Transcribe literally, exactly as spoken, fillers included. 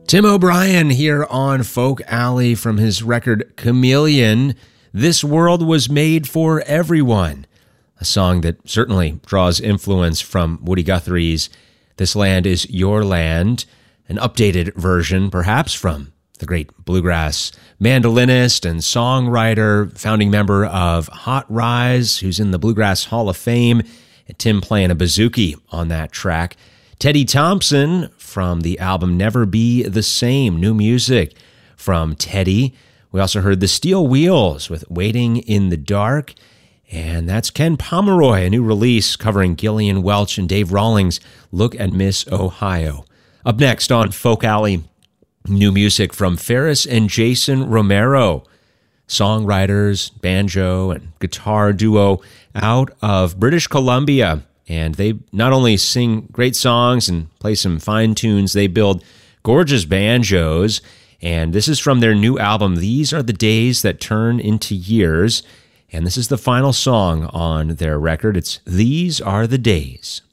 Tim O'Brien here on Folk Alley from his record Chameleon. This world was made for everyone. A song that certainly draws influence from Woody Guthrie's This Land Is Your Land, an updated version perhaps from the great bluegrass mandolinist and songwriter, founding member of Hot Rise, who's in the Bluegrass Hall of Fame, and Tim playing a bouzouki on that track. Teddy Thompson from the album Never Be the Same, new music from Teddy. We also heard the Steel Wheels with Waiting in the Dark, and that's Ken Pomeroy, a new release covering Gillian Welch and Dave Rawlings' Look at Miss Ohio. Up next on Folk Alley, new music from Ferris and Jason Romero, songwriters, banjo and guitar duo out of British Columbia. And they not only sing great songs and play some fine tunes, they build gorgeous banjos. And this is from their new album, These Are the Days That Turn into Years. And this is the final song on their record. It's These Are the Days.